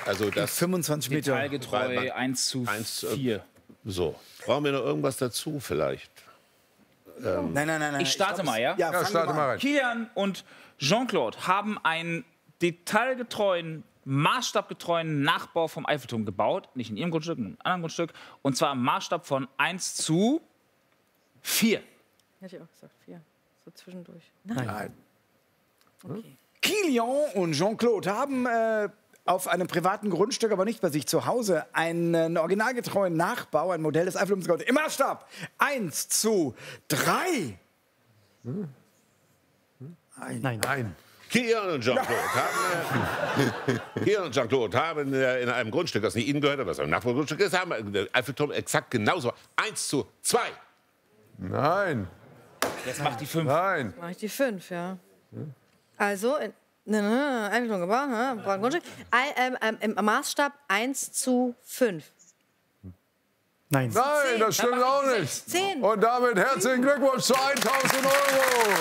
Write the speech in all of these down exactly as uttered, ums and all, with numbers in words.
Also das fünfundzwanzig Meter. Detailgetreu eins zu vier. So. Brauchen wir noch irgendwas dazu vielleicht? Ähm, nein, nein, nein, nein. Ich starte ich glaub, mal, ja? Ja, ja starte mal rein. Kilian und Jean-Claude haben einen detailgetreuen, maßstabgetreuen Nachbau vom Eiffelturm gebaut. Nicht in ihrem Grundstück, in einem anderen Grundstück. Und zwar im Maßstab von eins zu vier. Hätte ich auch gesagt, vier. So zwischendurch. Nein. Nein. Okay. Kilian und Jean-Claude haben äh, auf einem privaten Grundstück, aber nicht bei sich zu Hause, einen originalgetreuen Nachbau, ein Modell des Eiffelturms gebaut. Im Maßstab eins zu drei. Hm. Nein. Nein. Kilian und Jean-Claude haben, äh, Kilian und Jean-Claude haben äh, in einem Grundstück, das nicht ihnen gehört, aber das ein Nachbargrundstück ist, haben der Eiffelturm exakt genauso. eins zu zwei. Nein. Jetzt macht die fünf. Nein. Mach ich die fünf, ja. Also, in, ne, ne, ne, Eiffelturm gebaut, ne, braucht ein Grundstück. Ein, ähm, ähm, Im Maßstab eins zu fünf. Nein. Nein, das stimmt auch nicht. Zehn. Und damit herzlichen Glückwunsch zu tausend Euro.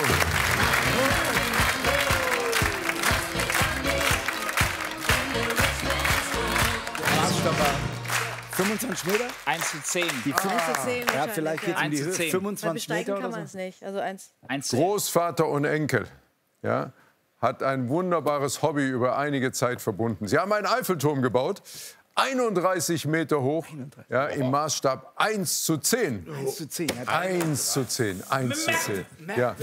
Maßstab war fünfundzwanzig Meter? eins zu zehn. Die fünf, eins zu zehn ja, vielleicht geht es in die eins zu Höhe. zehn. fünfundzwanzig Besteigen Meter kann oder man so. es nicht. Also eins. eins zu zehn. Großvater und Enkel, ja, hat ein wunderbares Hobby über einige Zeit verbunden. Sie haben einen Eiffelturm gebaut, einunddreißig Meter hoch, ja, im Maßstab eins zu zehn. eins zu zehn. Ja, eins zu zehn, eins zu zehn. Ja.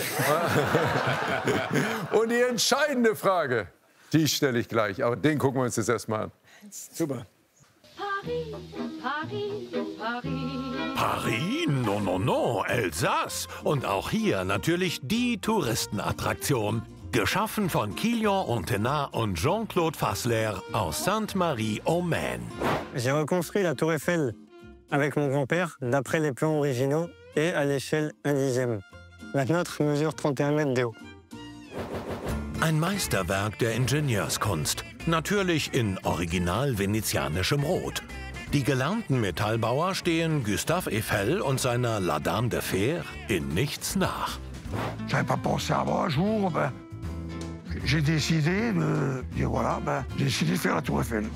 Und die entscheidende Frage, die stelle ich gleich, aber den gucken wir uns jetzt erstmal an. super. Paris, Paris, Paris. Paris? No, no, no, Elsass. Und auch hier natürlich die Touristenattraktion. Geschaffen von Kilian Ontenat und Jean-Claude Fassler aus Sainte-Marie-aux-Maines. J'ai reconstruit la Tour Eiffel avec mon grand-père d'après les plans originaux et à l'échelle un dixième. La nôtre mesure trente et un mètres de haut. Ein Meisterwerk der Ingenieurskunst. Natürlich in original venezianischem Rot. Die gelernten Metallbauer stehen Gustave Eiffel und seiner La Dame de Fer in nichts nach. J'avais pas pensé avant un jour, ben, j'ai décidé de dire voilà, ben, j'ai décidé de faire la Tour Eiffel.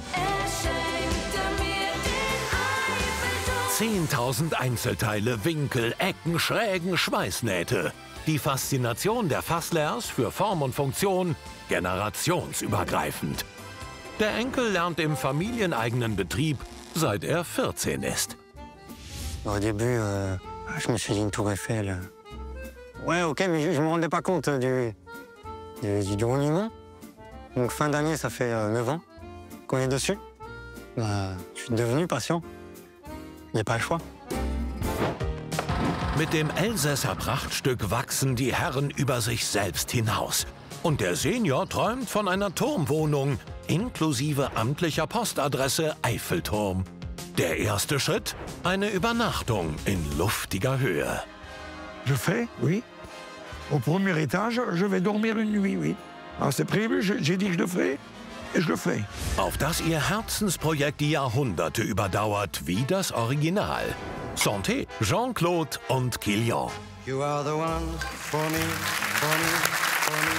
zehntausend Einzelteile, Winkel, Ecken, Schrägen, Schweißnähte. Die Faszination der Fasslers für Form und Funktion generationsübergreifend. Der Enkel lernt im familieneigenen Betrieb, seit er vierzehn ist. Au début, euh, je me suis dit une tour Eiffel. euh. Ouais, ok, mais je ne me rendais pas compte du, du, du monument. Donc fin d'année, ça fait euh, neuf ans qu'on est dessus. Bah, je suis devenu patient. Il n'y a pas le choix. Mit dem Elsässer Prachtstück wachsen die Herren über sich selbst hinaus. Und der Senior träumt von einer Turmwohnung, inklusive amtlicher Postadresse Eiffelturm. Der erste Schritt? Eine Übernachtung in luftiger Höhe. Je fais, oui. Au premier étage, je vais dormir une nuit, oui. Alors c'est prévu, j'ai dit que je le ferai, et je le fais. Auf das ihr Herzensprojekt die Jahrhunderte überdauert, wie das Original. Santé, Jean-Claude und Kilian. You are the one for me, for me.